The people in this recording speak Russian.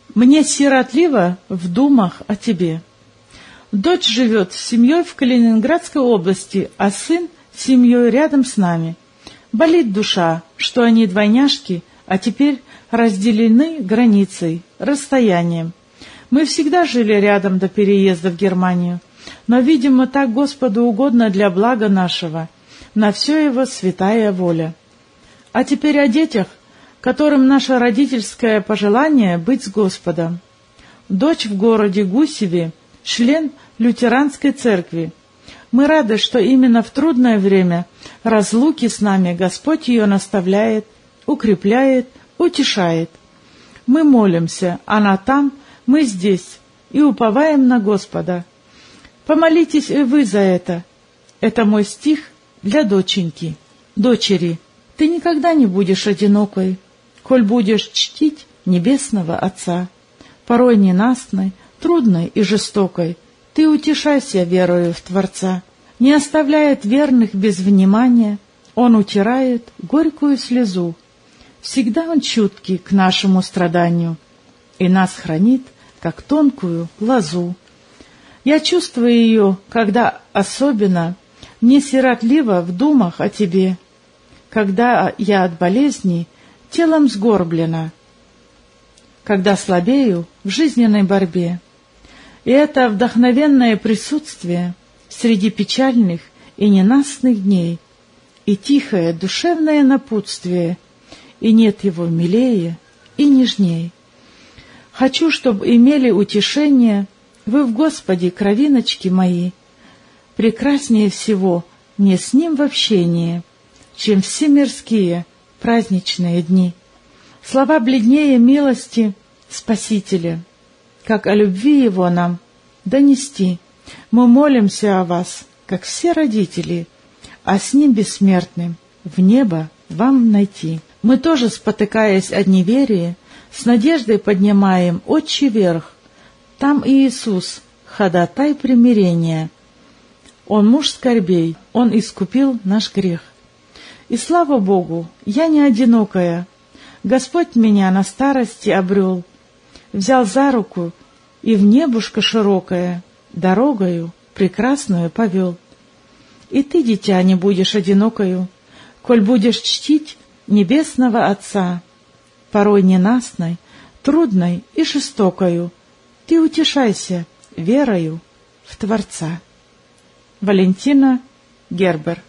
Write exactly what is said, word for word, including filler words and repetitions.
Мне сиротливо в думах о тебе. Дочь живет с семьей в Калининградской области, а сын с семьей рядом с нами. Болит душа, что они двойняшки, а теперь разделены границей, расстоянием. Мы всегда жили рядом до переезда в Германию, но, видимо, так Господу угодно для блага нашего, на все Его святая воля. А теперь о детях, которым наше родительское пожелание быть с Господом. Дочь в городе Гусеве, член лютеранской церкви. Мы рады, что именно в трудное время разлуки с нами Господь ее наставляет, укрепляет, утешает. Мы молимся, она там, мы здесь, и уповаем на Господа. Помолитесь и вы за это. Это мой стих для доченьки. Дочери, ты никогда не будешь одинокой, коль будешь чтить небесного Отца. Порой ненастной, трудной и жестокой, ты утешайся верою в Творца. Не оставляет верных без внимания, Он утирает горькую слезу. Всегда Он чуткий к нашему страданию и нас хранит, как тонкую лозу. Я чувствую ее, когда особенно мне сиротливо в думах о тебе, когда я от болезни телом сгорблена, когда слабею в жизненной борьбе. И это вдохновенное присутствие среди печальных и ненастных дней, и тихое душевное напутствие, и нет его милее и нежней. Хочу, чтобы имели утешение вы в Господе, кровиночки мои. Прекраснее всего мне с Ним в общении, чем все мирские праздничные дни. Слова бледнее милости Спасителя, как о любви Его нам донести. Мы молимся о вас, как все родители, а с Ним бессмертным в небо вам найти. Мы тоже, спотыкаясь от неверия, с надеждой поднимаем Отче вверх. Там Иисус, ходатай примирения. Он муж скорбей, Он искупил наш грех. И слава Богу, я не одинокая. Господь меня на старости обрел, взял за руку и в небушко широкое дорогою прекрасную повел. И ты, дитя, не будешь одинокою, коль будешь чтить небесного Отца, порой ненастной, трудной и жестокою. Ты утешайся верою в Творца. Валентина Гербер.